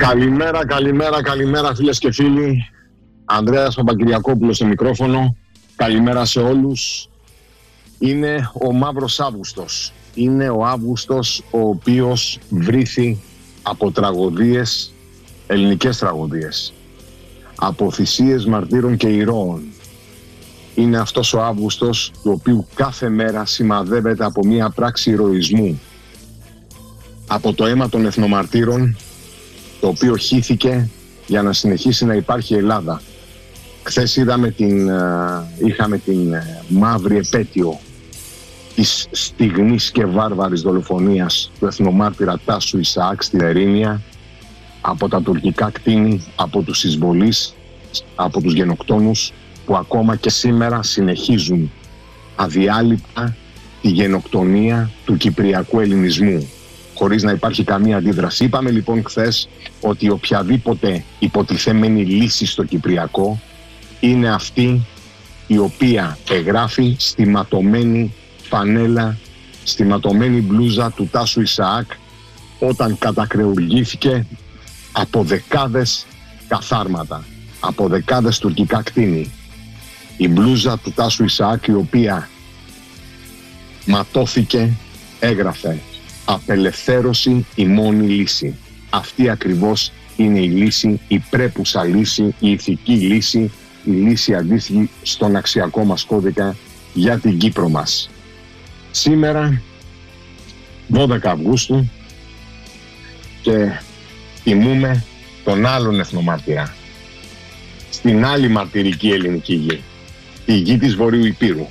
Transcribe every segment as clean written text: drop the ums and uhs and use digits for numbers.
Καλημέρα φίλες και φίλοι. Ανδρέας Παπακυριακόπουλος στο μικρόφωνο. Καλημέρα σε όλους. Είναι ο Μαύρος Αύγουστος. Είναι ο Αύγουστος ο οποίος βρήθη από τραγωδίες, ελληνικές τραγωδίες, από θυσίες μαρτύρων και ηρώων. Είναι αυτός ο Αύγουστος του οποίου κάθε μέρα σημαδεύεται από μια πράξη ηρωισμού, από το αίμα των εθνομαρτύρων, το οποίο χύθηκε για να συνεχίσει να υπάρχει η Ελλάδα. Χθες είχαμε την μαύρη επέτειο της στιγνής και βάρβαρης δολοφονίας του εθνομάρτυρα Τάσου Ισαάκ στην Ερήνεια από τα τουρκικά κτίνη, από τους εισβολείς, από τους γενοκτόνους που ακόμα και σήμερα συνεχίζουν αδιάλειπτα τη γενοκτονία του κυπριακού ελληνισμού, χωρίς να υπάρχει καμία αντίδραση. Είπαμε λοιπόν χθες ότι οποιαδήποτε υποτιθέμενη λύση στο Κυπριακό είναι αυτή η οποία εγγράφει στη ματωμένη φανέλα, στη ματωμένη μπλούζα του Τάσου Ισαάκ όταν κατακρεουργήθηκε από δεκάδες καθάρματα, από δεκάδες τουρκικά κτίνη. Η μπλούζα του Τάσου Ισαάκ, η οποία ματώθηκε, έγραφε «Απελευθέρωση η μόνη λύση». Αυτή ακριβώς είναι η λύση, η πρέπουσα λύση, η ηθική λύση, η λύση αντίστοιχη στον αξιακό μας κώδικα για την Κύπρο μας. Σήμερα, 12 Αυγούστου, και τιμούμε τον άλλον εθνομάρτυρα στην άλλη μαρτυρική ελληνική γη, τη γη της Βορείου Υπήρου,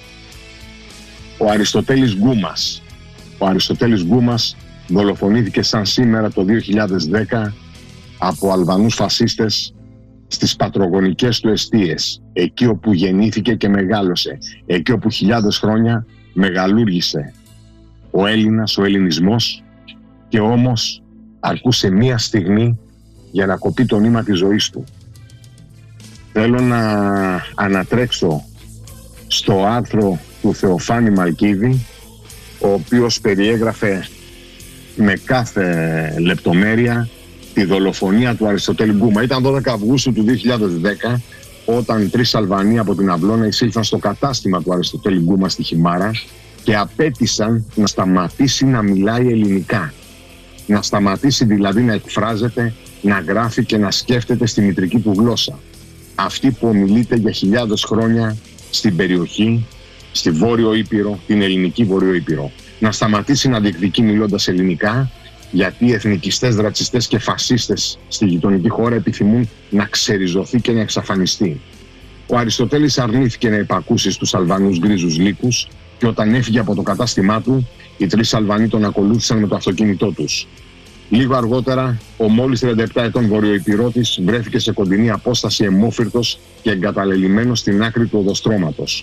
ο Αριστοτέλης Γκούμας. Ο Αριστοτέλης Γκούμας δολοφονήθηκε σαν σήμερα το 2010 από Αλβανούς φασίστες στις πατρογονικές του εστίες, εκεί όπου γεννήθηκε και μεγάλωσε, εκεί όπου χιλιάδες χρόνια μεγαλούργησε ο Έλληνας, ο ελληνισμός, και όμως αρκούσε μία στιγμή για να κοπεί το νήμα της ζωής του. Θέλω να ανατρέξω στο άρθρο του Θεοφάνη Μαλκίδη, ο οποίος περιέγραφε με κάθε λεπτομέρεια τη δολοφονία του Αριστοτέλη Γκούμα. Ήταν 12 Αυγούστου του 2010, όταν 3 Αλβανοί από την Αυλώνα εισήλθαν στο κατάστημα του Αριστοτέλη Γκούμα στη Χιμάρα και απέτησαν να σταματήσει να μιλάει ελληνικά. Να σταματήσει δηλαδή να εκφράζεται, να γράφει και να σκέφτεται στη μητρική του γλώσσα. Αυτή που ομιλείται για χιλιάδες χρόνια στην περιοχή, στη Βόρειο Ήπειρο, την ελληνική Βόρειο Ήπειρο. Να σταματήσει να διεκδικεί μιλώντας ελληνικά, γιατί οι εθνικιστές, ρατσιστές και φασίστες στη γειτονική χώρα επιθυμούν να ξεριζωθεί και να εξαφανιστεί. Ο Αριστοτέλης αρνήθηκε να υπακούσει στους Αλβανούς γκρίζους λύκους και όταν έφυγε από το κατάστημά του, οι 3 Αλβανοί τον ακολούθησαν με το αυτοκίνητό τους. Λίγο αργότερα, ο μόλις 37 ετών βορειοϊπηρώτης βρέθηκε σε κοντινή απόσταση αιμόφυρτος και εγκαταλελειμμένος στην άκρη του οδοστρώματος.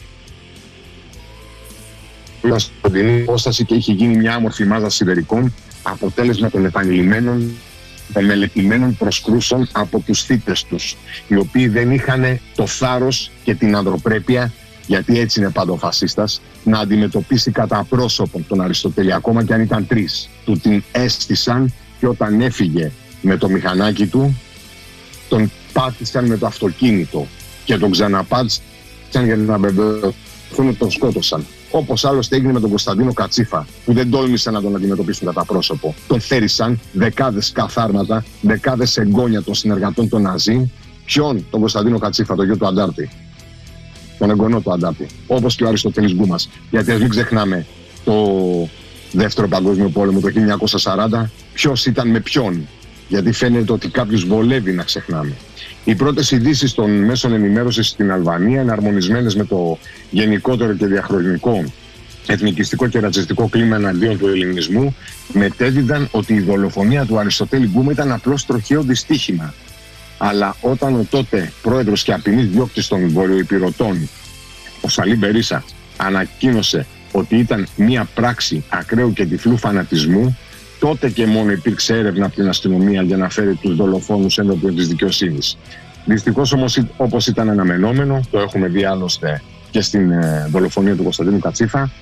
Ήταν στην κοντινή απόσταση και είχε γίνει μια άμορφη μάζα σιδερικών, αποτέλεσμα των επανειλημμένων, των μελετημένων προσκρούσεων από τους θύτες τους, οι οποίοι δεν είχαν το θάρρος και την ανδροπρέπεια, γιατί έτσι είναι πάντα ο φασίστας, να αντιμετωπίσει κατά πρόσωπο τον Αριστοτέλη, ακόμα και αν ήταν 3. Του την έστησαν και όταν έφυγε με το μηχανάκι του, τον πάτησαν με το αυτοκίνητο και τον ξαναπάτησαν για να βεβαιωθούν, τον σκότωσαν. Όπως άλλωστε έγινε με τον Κωνσταντίνο Κατσίφα, που δεν τόλμησαν να τον αντιμετωπίσουν κατά πρόσωπο. Τον θέρισαν δεκάδες καθάρματα, δεκάδες εγγόνια των συνεργατών των Ναζί. Ποιον? Τον Κωνσταντίνο Κατσίφα, το γιο του Αντάρτη. Τον εγγονό του Αντάρτη. Όπως και ο Αριστοτέλης Γκούμας. Γιατί ας μην ξεχνάμε το Δεύτερο Παγκόσμιο Πόλεμο το 1940, ποιος ήταν με ποιον. Γιατί φαίνεται ότι κάποιους βολεύει να ξεχνάμε. Οι πρώτες ειδήσεις των μέσων ενημέρωσης στην Αλβανία, εναρμονισμένες με το γενικότερο και διαχρονικό εθνικιστικό και ρατσιστικό κλίμα εναντίον του ελληνισμού, μετέδιδαν ότι η δολοφονία του Αριστοτέλη Γκούμα ήταν απλώς τροχαίο δυστύχημα. Αλλά όταν ο τότε πρόεδρος και απεινής διώκτης των βορειοϊπηρωτών, ο Σαλή Μπερίσα, ανακοίνωσε ότι ήταν μια πράξη ακραίου και τυφλού φανατισμού, τότε και μόνο υπήρξε έρευνα από την αστυνομία για να φέρει τους δολοφόνους έναντι της δικαιοσύνης. Δυστυχώς όμως, όπως ήταν αναμενόμενο, το έχουμε δει άλλωστε και στην δολοφονία του Κωνσταντίνου Κατσίφα,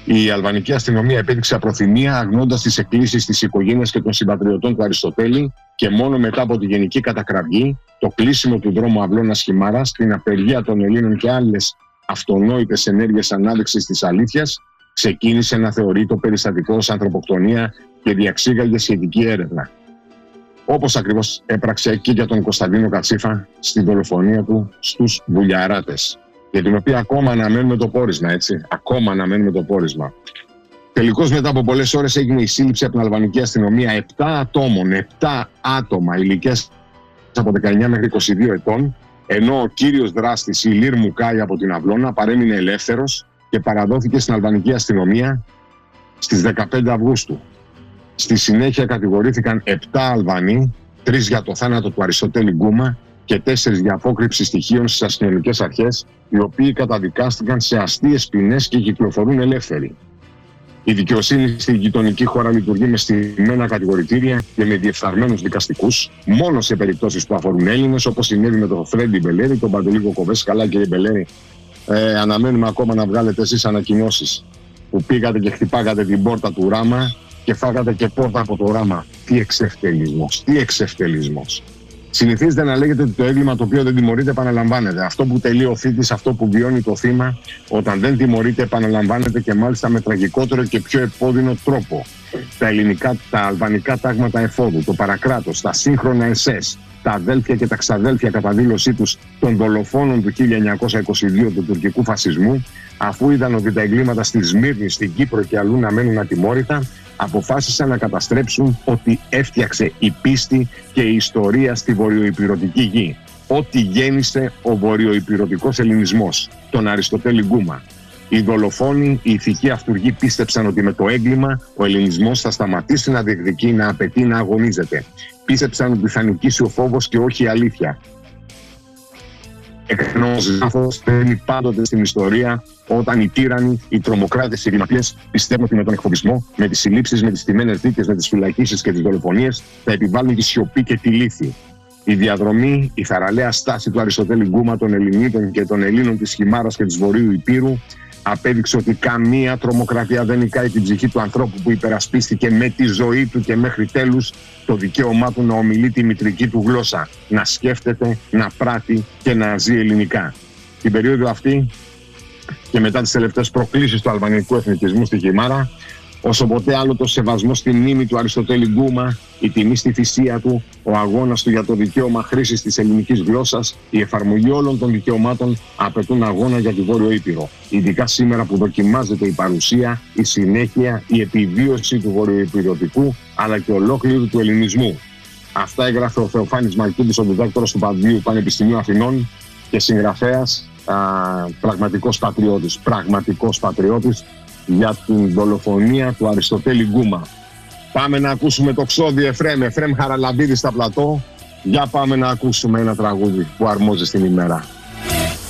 Η αλβανική αστυνομία επέδειξε απροθυμία, αγνοώντας τις εκκλήσεις της οικογένειας και των συμπατριωτών του Αριστοτέλη, και μόνο μετά από τη γενική κατακραυγή, το κλείσιμο του δρόμου Αυλώνας-Χιμάρας, την απεργία των Ελλήνων και άλλες αυτονόητες ενέργειες ανάδειξης της αλήθειας, ξεκίνησε να θεωρεί το περιστατικό ως ανθρωποκτονία και διαξήγαγε σχετική έρευνα. Όπως ακριβώς έπραξε και για τον Κωνσταντίνο Κατσίφα στη δολοφονία του στους Βουλιαράτες, για την οποία ακόμα αναμένουμε το πόρισμα, έτσι. Ακόμα αναμένουμε το πόρισμα. Τελικώς, μετά από πολλές ώρες, έγινε η σύλληψη από την αλβανική αστυνομία 7 άτομα ηλικίας από 19 μέχρι 22 ετών, ενώ ο κύριος δράστης, η Λίρ Μουκάη από την Αυλώνα, παρέμεινε ελεύθερος και παραδόθηκε στην αλβανική αστυνομία στις 15 Αυγούστου. Στη συνέχεια κατηγορήθηκαν 7 Αλβανοί, 3 για το θάνατο του Αριστοτέλη Γκούμα και 4 για απόκρυψη στοιχείων στις αστυνομικές αρχές, οι οποίοι καταδικάστηκαν σε αστείες ποινές και κυκλοφορούν ελεύθεροι. Η δικαιοσύνη στη γειτονική χώρα λειτουργεί με στημένα κατηγορητήρια και με διεφθαρμένους δικαστικούς, μόνο σε περιπτώσεις που αφορούν Έλληνες, όπως συνέβη με τον Φρέντι Μπελέρη, τον Παντελίκο Κοβέση. Καλά, κύριε Μπελέρη, αναμένουμε ακόμα να βγάλετε εσείς ανακοινώσεις που πήγατε και χτυπάγατε την πόρτα του Ράμα και φάγατε και πόρτα από το Ράμα. Τι εξευτελισμός, τι εξευτελισμός. Συνηθίζεται να λέγεται ότι το έγκλημα το οποίο δεν τιμωρείται επαναλαμβάνεται. Αυτό που τελεί ο θήτης, αυτό που βιώνει το θύμα, όταν δεν τιμωρείται, επαναλαμβάνεται και μάλιστα με τραγικότερο και πιο επώδυνο τρόπο. Τα αλβανικά τάγματα εφόδου, το παρακράτος, τα σύγχρονα SS, τα αδέλφια και τα ξαδέλφια κατά δήλωσή τους των δολοφόνων του 1922 του τουρκικού φασισμού, αφού είδαν ότι τα εγκλήματα στη Σμύρνη, στην Κύπρο και αλλού να μένουν ατιμόρυτα, αποφάσισαν να καταστρέψουν ό,τι έφτιαξε η πίστη και η ιστορία στη βορειοϊπειρωτική γη. Ό,τι γέννησε ο βορειοϊπειρωτικός ελληνισμός, τον Αριστοτέλη Γκούμα. Οι δολοφόνοι, οι ηθικοί αυτούργοι πίστεψαν ότι με το έγκλημα ο ελληνισμός θα σταματήσει να διεκδικεί, να απαιτεί, να αγωνίζεται. Πίστεψαν ότι θα νικήσει ο φόβος και όχι η αλήθεια. Ενώ ο λάθος μπαίνει πάντοτε στην ιστορία όταν οι τύρανοι, οι τρομοκράτες, οι εγκληματίες πιστεύουν ότι με τον εκφοβισμό, με τις συλλήψεις, με τις τιμένες δίκες, με τις φυλακίσεις και τις δολοφονίες θα επιβάλλουν τη σιωπή και τη λύθη. Η διαδρομή, η θαραλέα στάση του Αριστοτέλη Γκούμα, των Ελληνίδων και των Ελλήνων της Χιμάρας και της Βορείου Υπήρου απέδειξε ότι καμία τρομοκρατία δεν νικάει την ψυχή του ανθρώπου που υπερασπίστηκε με τη ζωή του και μέχρι τέλους το δικαίωμά του να ομιλεί τη μητρική του γλώσσα, να σκέφτεται, να πράττει και να ζει ελληνικά. Την περίοδο αυτή και μετά τις τελευταίες προκλήσεις του αλβανικού εθνικισμού στη Χιμάρα, όσο ποτέ άλλο το σεβασμό στη μνήμη του Αριστοτέλη Γκούμα, η τιμή στη θυσία του, ο αγώνας του για το δικαίωμα χρήσης της ελληνικής γλώσσας, η εφαρμογή όλων των δικαιωμάτων απαιτούν αγώνα για τη Βόρειο Ήπειρο. Ειδικά σήμερα που δοκιμάζεται η παρουσία, η συνέχεια, η επιβίωση του βορειοϊπειρωτικού αλλά και ολόκληρου του ελληνισμού. Αυτά έγραφε ο Θεοφάνης Μαρκίδης, ο διδάκτορας του Πανεπιστημίου Αθηνών και συγγραφέας, πραγματικός πατριώτης για την δολοφονία του Αριστοτέλη Γκούμα. Πάμε να ακούσουμε το Ξώδη Εφρέμ Χαραλαμπίδη στα πλατό. Για πάμε να ακούσουμε ένα τραγούδι που αρμόζει στην ημέρα.